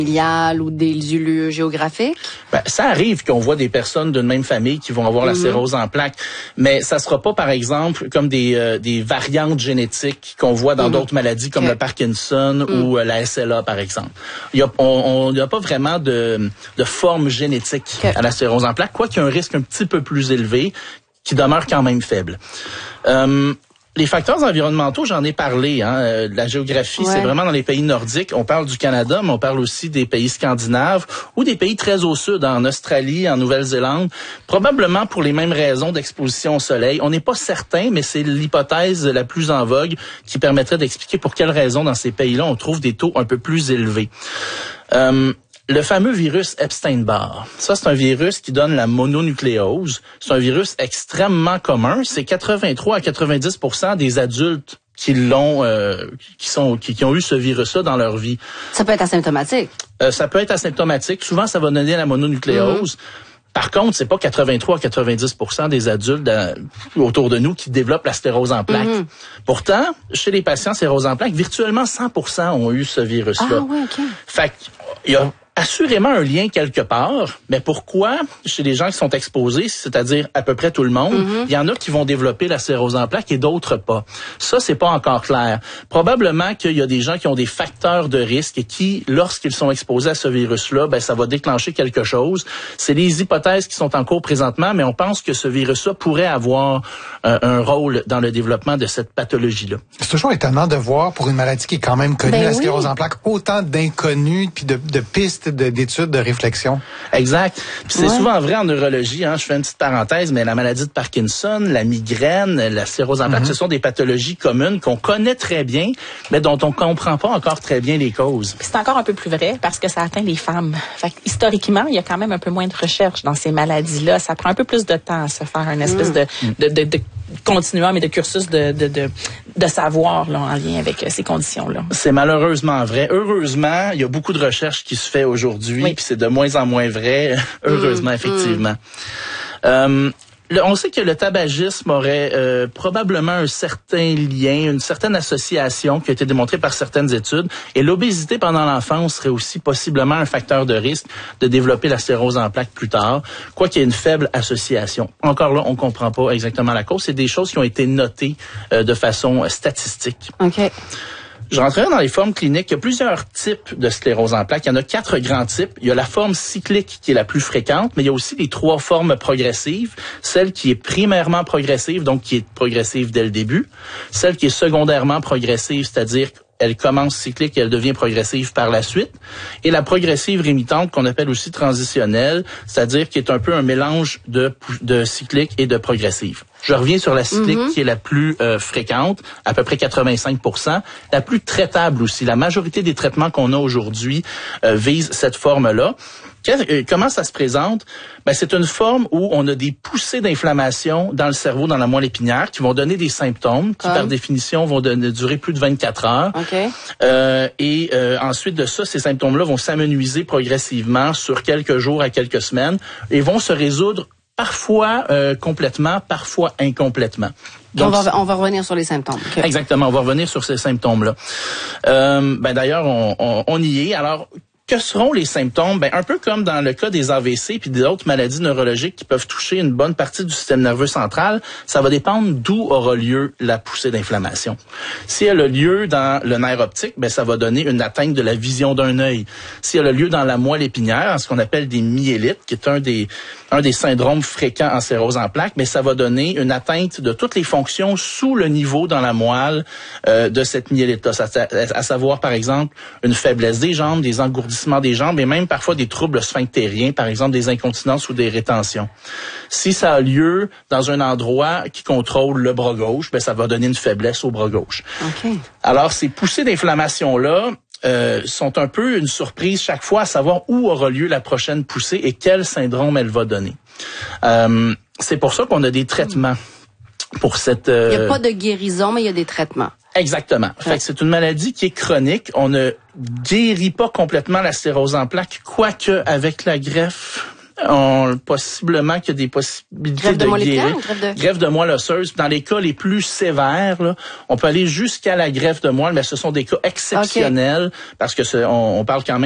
familiale ou des lieux géographiques? Ben, ça arrive qu'on voit des personnes d'une même famille qui vont avoir la sclérose en plaques, mais ça sera pas, par exemple, comme des variantes génétiques qu'on voit dans d'autres maladies comme le Parkinson ou la SLA, par exemple. On n'a pas vraiment de forme génétique à la sclérose en plaques, quoiqu'il y a un risque un petit peu plus élevé qui demeure quand même faible. Les facteurs environnementaux, j'en ai parlé. La géographie, c'est vraiment dans les pays nordiques. On parle du Canada, mais on parle aussi des pays scandinaves ou des pays très au sud, en Australie, en Nouvelle-Zélande. Probablement pour les mêmes raisons d'exposition au soleil. On n'est pas certain, mais c'est l'hypothèse la plus en vogue qui permettrait d'expliquer pour quelles raisons dans ces pays-là on trouve des taux un peu plus élevés. Le fameux virus Epstein-Barr, ça c'est un virus qui donne la mononucléose. C'est un virus extrêmement commun. C'est 83 à 90% des adultes qui l'ont, qui ont eu ce virus-là dans leur vie. Ça peut être asymptomatique. Ça peut être asymptomatique. Souvent, ça va donner la mononucléose. Par contre, c'est pas 83 à 90% des adultes autour de nous qui développent la sclérose en plaques. Pourtant, chez les patients sclérose en plaques, virtuellement 100% ont eu ce virus-là. Ah ouais, OK. Fait qu'il y a assurément un lien quelque part, mais pourquoi chez les gens qui sont exposés, c'est-à-dire à peu près tout le monde, il y en a qui vont développer la sclérose en plaques et d'autres pas. Ça, c'est pas encore clair. Probablement qu'il y a des gens qui ont des facteurs de risque et qui, lorsqu'ils sont exposés à ce virus-là, ça va déclencher quelque chose. C'est les hypothèses qui sont en cours présentement, mais on pense que ce virus-là pourrait avoir un rôle dans le développement de cette pathologie-là. C'est toujours étonnant de voir, pour une maladie qui est quand même connue, la sclérose en plaques, autant d'inconnus puis de pistes d'études, de réflexion. Exact. Puis c'est souvent vrai en neurologie, je fais une petite parenthèse, mais la maladie de Parkinson, la migraine, la sclérose en plaques, ce sont des pathologies communes qu'on connaît très bien, mais dont on comprend pas encore très bien les causes. Puis c'est encore un peu plus vrai parce que ça atteint les femmes. Fait que, historiquement, il y a quand même un peu moins de recherche dans ces maladies-là. Ça prend un peu plus de temps à se faire une espèce de continuum et de cursus de savoir là, en lien avec ces conditions-là. C'est malheureusement vrai. Heureusement, il y a beaucoup de recherche qui se fait aujourd'hui, puis c'est de moins en moins vrai. Heureusement, effectivement. On sait que le tabagisme aurait probablement un certain lien, une certaine association qui a été démontrée par certaines études. Et l'obésité pendant l'enfance serait aussi possiblement un facteur de risque de développer la sclérose en plaques plus tard, quoiqu'il y ait une faible association. Encore là, on comprend pas exactement la cause. C'est des choses qui ont été notées de façon statistique. OK. Je rentrerai dans les formes cliniques. Il y a plusieurs types de sclérose en plaques. Il y en a 4 grands types. Il y a la forme cyclique qui est la plus fréquente, mais il y a aussi les 3 formes progressives. Celle qui est primairement progressive, donc qui est progressive dès le début. Celle qui est secondairement progressive, c'est-à-dire elle commence cyclique et elle devient progressive par la suite. Et la progressive rémitante, qu'on appelle aussi transitionnelle, c'est-à-dire qui est un peu un mélange de cyclique et de progressive. Je reviens sur la cyclique qui est la plus fréquente, à peu près 85%, la plus traitable aussi. La majorité des traitements qu'on a aujourd'hui visent cette forme-là. Comment ça se présente? C'est une forme où on a des poussées d'inflammation dans le cerveau, dans la moelle épinière, qui vont donner des symptômes qui, par définition, vont durer plus de 24 heures. Okay. Ensuite de ça, ces symptômes-là vont s'amenuiser progressivement sur quelques jours à quelques semaines et vont se résoudre parfois complètement, parfois incomplètement. Donc, on va revenir sur les symptômes. Okay. Exactement, on va revenir sur ces symptômes-là. D'ailleurs, on y est. Alors, que seront les symptômes? Un peu comme dans le cas des AVC puis d'autres maladies neurologiques qui peuvent toucher une bonne partie du système nerveux central, ça va dépendre d'où aura lieu la poussée d'inflammation. Si elle a lieu dans le nerf optique, ça va donner une atteinte de la vision d'un œil. Si elle a lieu dans la moelle épinière, ce qu'on appelle des myélites, qui est un des syndromes fréquents en sclérose en plaques, mais ça va donner une atteinte de toutes les fonctions sous le niveau dans la moelle de cette myélite-là, à savoir par exemple une faiblesse des jambes, des engourdissements des jambes et même parfois des troubles sphinctériens, par exemple des incontinences ou des rétentions. Si ça a lieu dans un endroit qui contrôle le bras gauche, ça va donner une faiblesse au bras gauche. Okay. Alors, ces poussées d'inflammation-là sont un peu une surprise chaque fois à savoir où aura lieu la prochaine poussée et quel syndrome elle va donner. C'est pour ça qu'on a des traitements pour cette... Il n'y a pas de guérison, mais il y a des traitements. Exactement. Fait que c'est une maladie qui est chronique. On ne guérit pas complètement la sclérose en plaques, quoique avec la greffe, possiblement qu'il y a des possibilités de guérir. Greffe de moelle osseuse. Dans les cas les plus sévères, là, on peut aller jusqu'à la greffe de moelle, mais ce sont des cas exceptionnels parce que on parle quand même